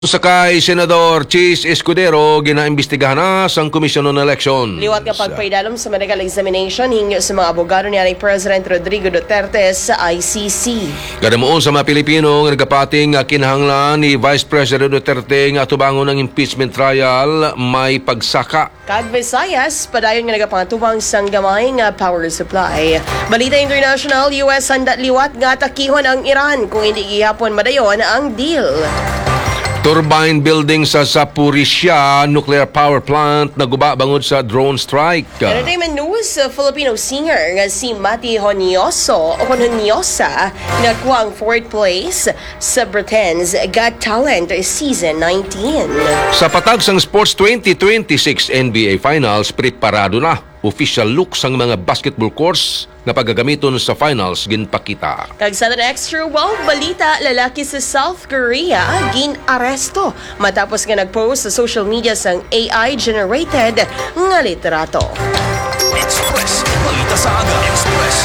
Sakay Senador Chis Escudero ginaimbestigahan na sang Komisyon ng Election. Liwat nga pagpaidalam sa medical examination hinggil sa mga abogado niya ni President Rodrigo Duterte sa ICC. Gadamuon sa mga Pilipino nga nagapating kinahanglan ni Vice President Duterte nga tubangon ng impeachment trial may pagsaka. Kag Visayas, padayon nga nagapangtubang sang gamay nga power supply. Balita International, US handa liwat nga takihon ang Iran kung hindi gihapon madayon ang deal. Turbine building sa Zaporizhia Nuclear Power Plant naguba bangod sa drone strike. Entertainment news, Filipino singer nga si Mati Honyosa nakuha ang 4th place sa Britain's Got Talent Season 19. Sa patag sang Sports 2026 NBA Finals, preparado na. Official look sang mga basketball course na paggagamiton sa finals ginpakita. Kag sa extra balita, lalaki sa South Korea gin-aresto matapos nga nag-post sa social media sang AI-generated nga litrato. Express, balita sa aga. Express.